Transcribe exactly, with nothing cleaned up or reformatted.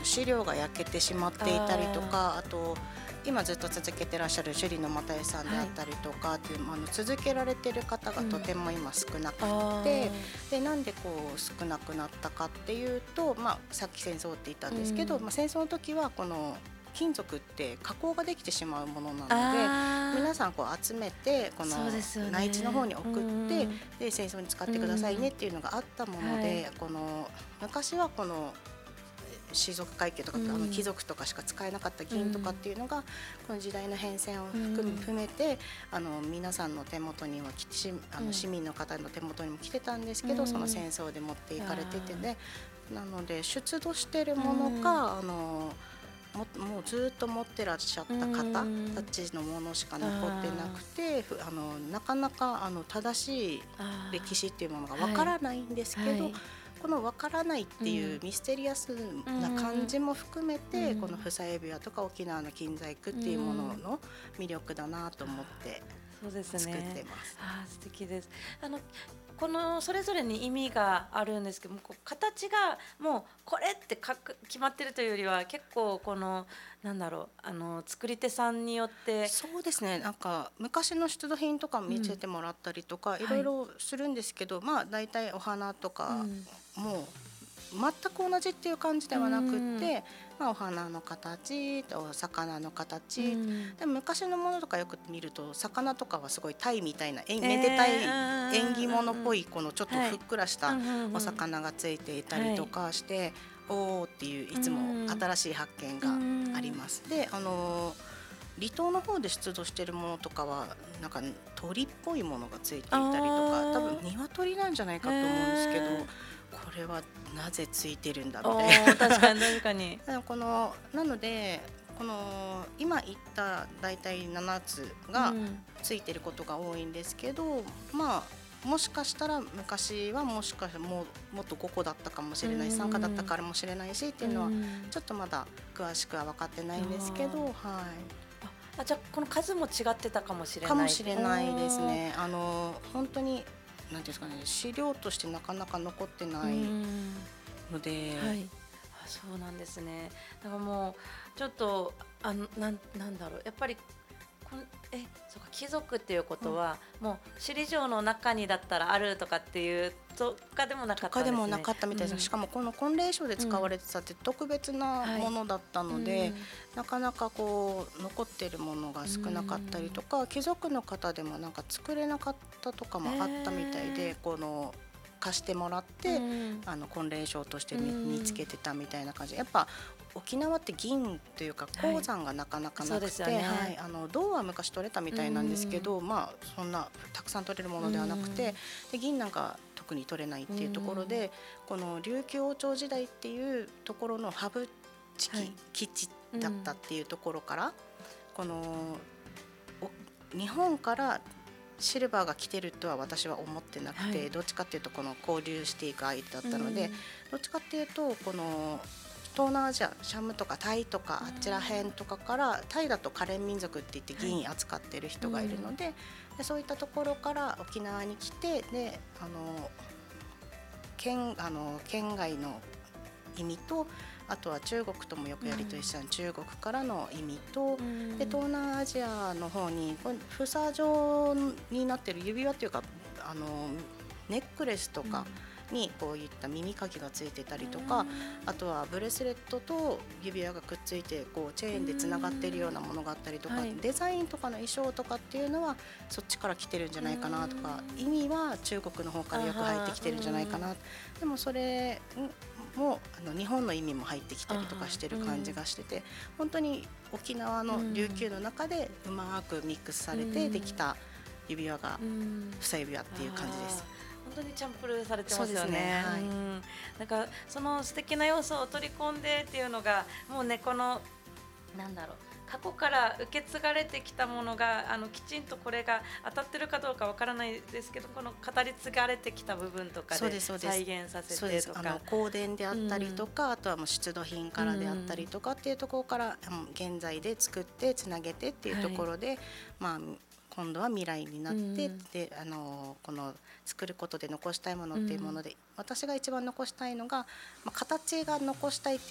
資料が焼けてしまっていたりとか、あと今ずっと続けてらっしゃる首里の又吉さんであったりとかっていう、あの続けられてる方がとても今少なくて、でなんでこう少なくなったかっていうと、まあ、さっき戦争って言ったんですけど、まあ、戦争の時はこの金属って加工ができてしまうものなので、皆さんこう集めてこの内地の方に送って、で戦争に使ってくださいねっていうのがあったもので、この昔はこの士族階級とか、あの貴族とかしか使えなかった銀とかっていうのが、この時代の変遷を含め含めてあの皆さんの手元にはきしあの市民の方の手元にも来てたんですけど、その戦争で持っていかれててね、なので出土してるものか、あのも, もうずっと持ってらっしゃった方たちのものしか残ってなくて、あのなかなかあの正しい歴史っていうものがわからないんですけど、はいはい、このわからないっていうミステリアスな感じも含めて、うん、この房指輪とか沖縄の金細工っていうものの魅力だなと思って作ってます。そうですね、 あ、素敵です。あのこのそれぞれに意味があるんですけども、こう形がもうこれってかく決まってるというよりは、結構このなんだろう、あの作り手さんによって。 そうですね、なんか昔の出土品とか見せてもらったりとか、うん、いろいろするんですけど、はい、まあ大体お花とかもう全く同じっていう感じではなくって、うん、まあ、お花の形とお魚の形、うん、で昔のものとかよく見ると魚とかはすごい鯛みたいな、えー、めでたい縁起物っぽいこのちょっとふっくらしたお魚がついていたりとかして、はい、おーっていういつも新しい発見があります。で、あの離島の方で出土しているものとかはなんか鳥っぽいものがついていたりとか、多分鶏なんじゃないかと思うんですけど、これはなぜついてるんだみたいな。 確かに確かにこのなのでこの今言った大体ななつがついてることが多いんですけど、うん、まあもしかしたら昔はもしかしたらもうもっとごこだったかもしれないし、さんかだったかもしれないしっていうのはちょっとまだ詳しくは分かってないんですけど、はい。 あ、じゃあこの数も違ってたかもしれないかもしれないですね。あの本当になんていうんですかね、資料としてなかなか残ってないので、 はい、あ、そうなんですね。だからもうちょっとあのなんなんだろう、やっぱりこんえそうか、貴族っていうことは、うん、もう首里城の中にだったらあるとかっていうとかでもなかったですね。とかでもなかったみたいです。うん、しかもこの婚礼書で使われてたって特別なものだったので、うん、はい、なかなかこう残っているものが少なかったりとか、うん、貴族の方でもなんか作れなかったとかもあったみたいで、この貸してもらって、うん、あの婚礼書として見、見つけてたみたいな感じ。やっぱ沖縄って銀というか鉱山がなかなかなくて、はい、ね、はい、あの銅は昔取れたみたいなんですけど、うん、まあそんなたくさん取れるものではなくて、うん、で銀なんか特に取れないっていうところで、うん、この琉球王朝時代っていうところのハブ地基、はい、基地だったっていうところから、うん、この日本からシルバーが来てるとは私は思ってなくて、はい、どっちかっていうとこの交流していく相手だったので、うん、どっちかっていうとこの東南アジア、シャムとかタイとかあちら辺とかから、タイだとカレン民族って言って銀扱ってる人がいるので、はい、でそういったところから沖縄に来て、であの 県, あの県外の意味と、あとは中国ともよくやり取りした、うん、中国からの意味と、うん、で東南アジアの方に房状になってる指輪っていうか、あのネックレスとかにこういった耳かきがついてたりとか、うん、あとはブレスレットと指輪がくっついてこうチェーンでつながっているようなものがあったりとか、うん、はい、デザインとかの衣装とかっていうのはそっちから来てるんじゃないかなとか、うん、意味は中国の方からよく入ってきてるんじゃないかな、でもそれもあの日本の意味も入ってきたりとかしてる感じがしてて、本当に沖縄の琉球の中でうまくミックスされてできた指輪が房指輪っていう感じです。 本当にチャンプルーされてますよね。はい、うん、なんかその素敵な要素を取り込んでっていうのがもうね、このなんだろう、過去から受け継がれてきたものがあのきちんとこれが当たってるかどうかわからないですけど、この語り継がれてきた部分とかで再現させてとか、 あの香典であったりとか、うん、あとはもう出土品からであったりとかっていうところから、うん、現在で作ってつなげてっていうところで、はい、まあ今度は未来になって、うん、であのこの作ることで残したいものっていうもので、うん、私が一番残したいのが、まあ、形が残したいって